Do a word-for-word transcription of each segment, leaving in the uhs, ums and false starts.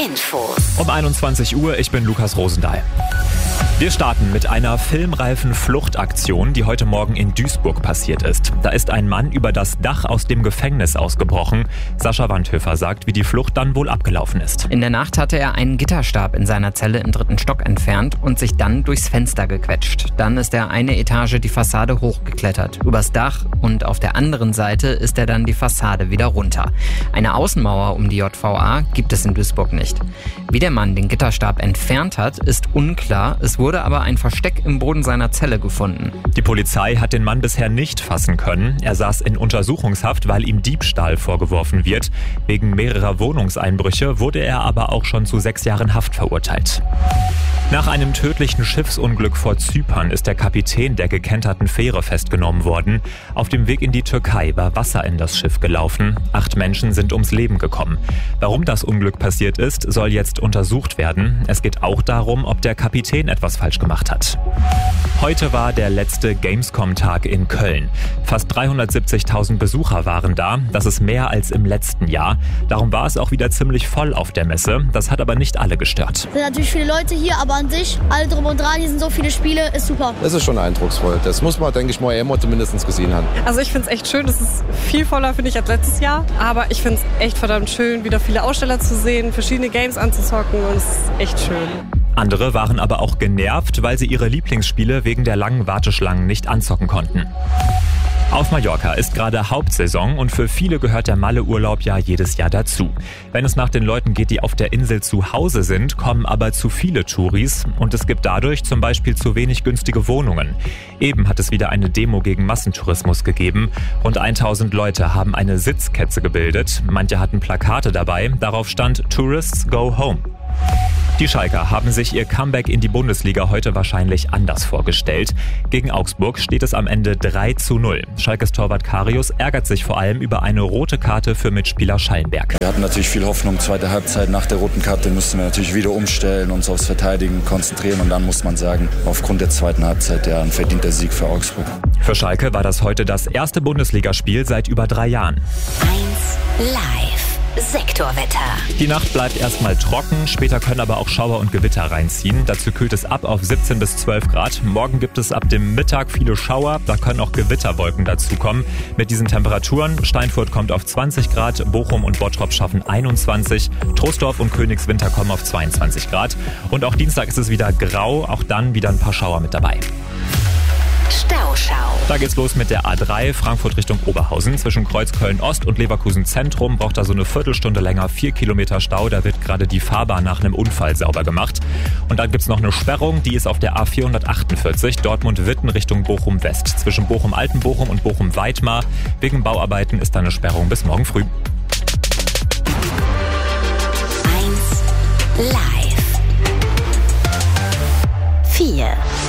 Infos. Um einundzwanzig Uhr, ich bin Lukas Rosendahl. Wir starten mit einer filmreifen Fluchtaktion, die heute Morgen in Duisburg passiert ist. Da ist ein Mann über das Dach aus dem Gefängnis ausgebrochen. Sascha Wandhöfer sagt, wie die Flucht dann wohl abgelaufen ist. In der Nacht hatte er einen Gitterstab in seiner Zelle im dritten Stock entfernt und sich dann durchs Fenster gequetscht. Dann ist er eine Etage die Fassade hochgeklettert, übers Dach, und auf der anderen Seite ist er dann die Fassade wieder runter. Eine Außenmauer um die J V A gibt es in Duisburg nicht. Wie der Mann den Gitterstab entfernt hat, ist unklar. Es wurde aber ein Versteck im Boden seiner Zelle gefunden. Die Polizei hat den Mann bisher nicht fassen können. Er saß in Untersuchungshaft, weil ihm Diebstahl vorgeworfen wird. Wegen mehrerer Wohnungseinbrüche wurde er aber auch schon zu sechs Jahren Haft verurteilt. Nach einem tödlichen Schiffsunglück vor Zypern ist der Kapitän der gekenterten Fähre festgenommen worden. Auf dem Weg in die Türkei war Wasser in das Schiff gelaufen. Acht Menschen sind ums Leben gekommen. Warum das Unglück passiert ist, soll jetzt untersucht werden. Es geht auch darum, ob der Kapitän etwas falsch gemacht hat. Heute war der letzte Gamescom-Tag in Köln. Fast dreihundertsiebzigtausend Besucher waren da. Das ist mehr als im letzten Jahr. Darum war es auch wieder ziemlich voll auf der Messe. Das hat aber nicht alle gestört. Es sind natürlich viele Leute hier, aber an sich, alle drum und dran, hier sind so viele Spiele, ist super. Das ist schon eindrucksvoll. Das muss man, denke ich mal, immer zumindest gesehen haben. Also ich finde es echt schön. Es ist viel voller, finde ich, als letztes Jahr. Aber ich finde es echt verdammt schön, wieder viele Aussteller zu sehen, verschiedene Games anzuzocken, und es ist echt schön. Andere waren aber auch genervt, weil sie ihre Lieblingsspiele wegen der langen Warteschlangen nicht anzocken konnten. Auf Mallorca ist gerade Hauptsaison und für viele gehört der Malle-Urlaub ja jedes Jahr dazu. Wenn es nach den Leuten geht, die auf der Insel zu Hause sind, kommen aber zu viele Touris und es gibt dadurch zum Beispiel zu wenig günstige Wohnungen. Eben hat es wieder eine Demo gegen Massentourismus gegeben. Rund tausend Leute haben eine Sitzketze gebildet. Manche hatten Plakate dabei. Darauf stand "Tourists go home". Die Schalker haben sich ihr Comeback in die Bundesliga heute wahrscheinlich anders vorgestellt. Gegen Augsburg steht es am Ende drei zu null. Schalkes Torwart Karius ärgert sich vor allem über eine rote Karte für Mitspieler Schallenberg. Wir hatten natürlich viel Hoffnung, zweite Halbzeit. Nach der roten Karte mussten wir natürlich wieder umstellen, uns aufs Verteidigen konzentrieren, und dann muss man sagen, aufgrund der zweiten Halbzeit ja ein verdienter Sieg für Augsburg. Für Schalke war das heute das erste Bundesligaspiel seit über drei Jahren. eins live. Sektorwetter. Die Nacht bleibt erstmal trocken, später können aber auch Schauer und Gewitter reinziehen. Dazu kühlt es ab auf siebzehn bis zwölf Grad. Morgen gibt es ab dem Mittag viele Schauer, da können auch Gewitterwolken dazukommen. Mit diesen Temperaturen, Steinfurt kommt auf zwanzig Grad, Bochum und Bottrop schaffen einundzwanzig, Troisdorf und Königswinter kommen auf zweiundzwanzig Grad. Und auch Dienstag ist es wieder grau, auch dann wieder ein paar Schauer mit dabei. Stauschau. Da geht's los mit der A drei, Frankfurt Richtung Oberhausen. Zwischen Kreuzköln Ost und Leverkusen Zentrum braucht da so eine Viertelstunde länger, vier Kilometer Stau. Da wird gerade die Fahrbahn nach einem Unfall sauber gemacht. Und dann gibt's noch eine Sperrung, die ist auf der A vierhundertachtundvierzig, Dortmund-Witten Richtung Bochum-West. Zwischen Bochum-Altenbochum und Bochum-Weitmar. Wegen Bauarbeiten ist da eine Sperrung bis morgen früh. eins live. vier.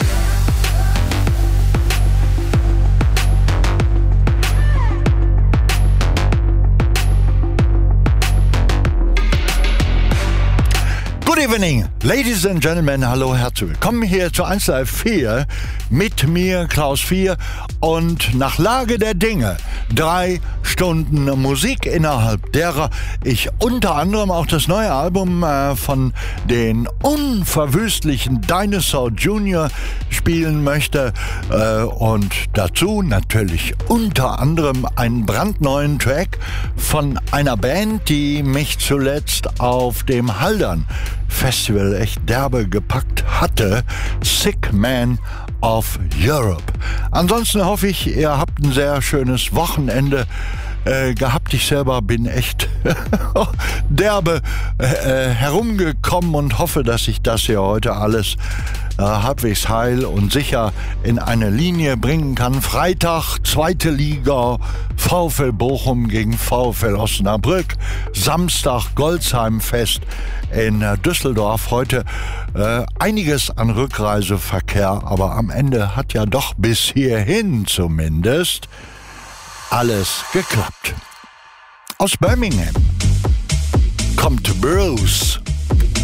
Good evening, ladies and gentlemen, hallo, herzlich willkommen hier zu eins live vier mit mir, Klaus vier, und nach Lage der Dinge drei Stunden Musik, innerhalb derer ich unter anderem auch das neue Album äh, von den unverwüstlichen Dinosaur Junior spielen möchte äh, und dazu natürlich unter anderem einen brandneuen Track von einer Band, die mich zuletzt auf dem Haldern Festival echt derbe gepackt hatte, Sick Man of Europe. Ansonsten hoffe ich, ihr habt ein sehr schönes Wochenende äh, gehabt. Ich selber bin echt derbe äh, herumgekommen und hoffe, dass ich das hier heute alles äh, halbwegs heil und sicher in eine Linie bringen kann. Freitag, zweite Liga, VfL Bochum gegen VfL Osnabrück. Samstag Goldsheim-Fest in Düsseldorf. Heute äh, einiges an Rückreiseverkehr, aber am Ende hat ja doch bis hierhin zumindest alles geklappt. Aus Birmingham kommt Bruce.